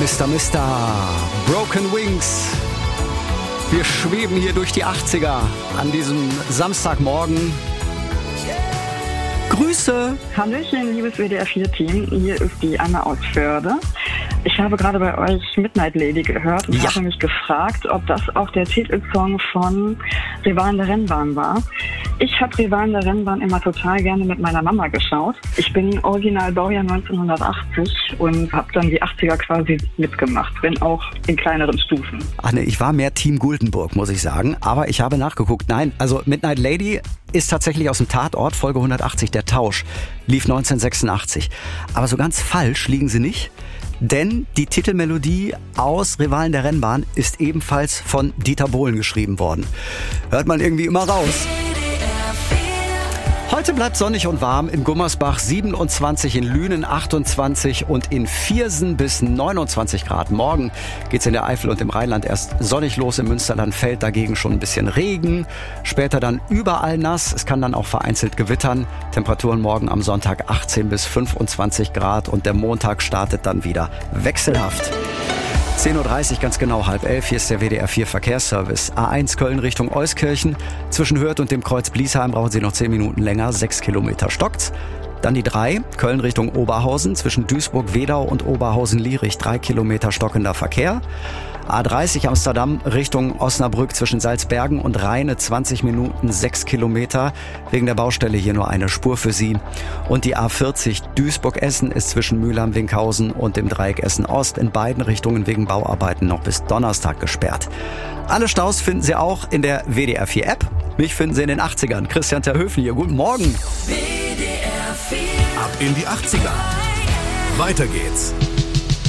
Mr. Broken Wings. Wir schweben hier durch die 80er an diesem Samstagmorgen. Grüße! Hallöchen, liebes WDR 4-Team. Hier ist die Anna aus Förde. Ich habe gerade bei euch Midnight Lady gehört und habe mich gefragt, ob das auch der Titelsong von Rivalen der Rennbahn war. Ich habe Rivalen der Rennbahn immer total gerne mit meiner Mama geschaut. Ich bin original Baujahr 1980 und habe dann die 80er quasi mitgemacht, wenn auch in kleineren Stufen. Anne, ich war mehr Team Guldenburg, muss ich sagen, aber ich habe nachgeguckt. Nein, also Midnight Lady ist tatsächlich aus dem Tatort, Folge 180, der Tausch, lief 1986. Aber so ganz falsch liegen sie nicht, denn die Titelmelodie aus Rivalen der Rennbahn ist ebenfalls von Dieter Bohlen geschrieben worden. Hört man irgendwie immer raus. Heute bleibt sonnig und warm, in Gummersbach 27, in Lünen 28 und in Viersen bis 29 Grad. Morgen geht's in der Eifel und im Rheinland erst sonnig los, im Münsterland fällt dagegen schon ein bisschen Regen, später dann überall nass, es kann dann auch vereinzelt gewittern. Temperaturen morgen am Sonntag 18 bis 25 Grad und der Montag startet dann wieder wechselhaft. 10.30 Uhr, ganz genau 10:30, hier ist der WDR 4 Verkehrsservice. A1 Köln Richtung Euskirchen. Zwischen Hürth und dem Kreuz Bliesheim brauchen Sie noch 10 Minuten länger, 6 Kilometer stockt's. Dann die 3, Köln Richtung Oberhausen, zwischen Duisburg-Wedau und Oberhausen-Lierich, 3 Kilometer stockender Verkehr. A30 Amsterdam Richtung Osnabrück zwischen Salzbergen und Rheine 20 Minuten, 6 Kilometer. Wegen der Baustelle hier nur eine Spur für Sie. Und die A40 Duisburg-Essen ist zwischen Mülheim-Winkhausen und dem Dreieck Essen-Ost in beiden Richtungen wegen Bauarbeiten noch bis Donnerstag gesperrt. Alle Staus finden Sie auch in der WDR 4 App. Mich finden Sie in den 80ern. Christian Terhöfen hier. Guten Morgen. Ab in die 80er. Weiter geht's.